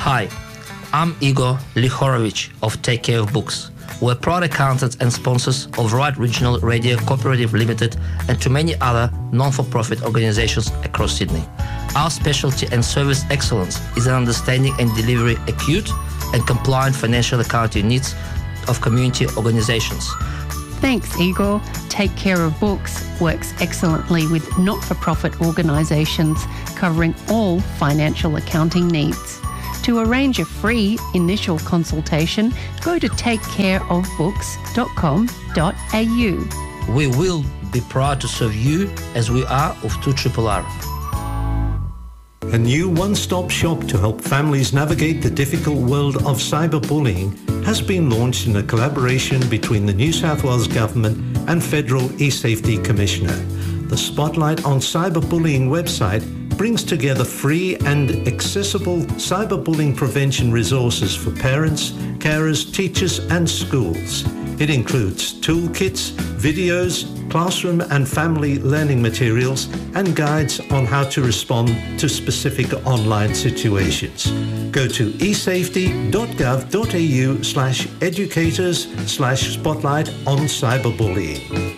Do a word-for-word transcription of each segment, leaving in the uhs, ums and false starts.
Hi, I'm Igor Lihorovich of Take Care of Books. We're proud accountants and sponsors of Right Regional Radio Cooperative Limited and to many other non-for-profit organizations across Sydney. Our specialty and service excellence is in understanding and delivering acute and compliant financial accounting needs of community organizations. Thanks, Igor. Take Care of Books works excellently with not-for-profit organisations covering all financial accounting needs. To arrange a free initial consultation, go to take care of books dot com dot a u. We will be proud to serve you as we are of two R R R. A new one-stop shop to help families navigate the difficult world of cyberbullying has been launched in a collaboration between the New South Wales Government and Federal eSafety Commissioner. The Spotlight on Cyberbullying website brings together free and accessible cyberbullying prevention resources for parents, carers, teachers and schools. It includes toolkits, videos, classroom and family learning materials and guides on how to respond to specific online situations. Go to esafety dot gov dot a u slash educators slash spotlight on cyberbullying.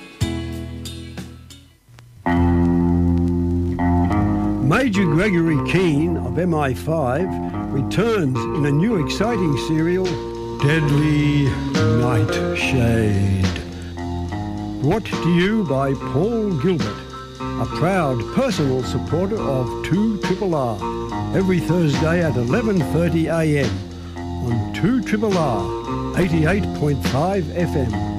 Major Gregory Keane of M I five returns in a new exciting serial, Deadly Nightshade. Brought to you by Paul Gilbert, a proud personal supporter of two R R R, every Thursday at eleven thirty a m on two R R R eighty-eight point five F M.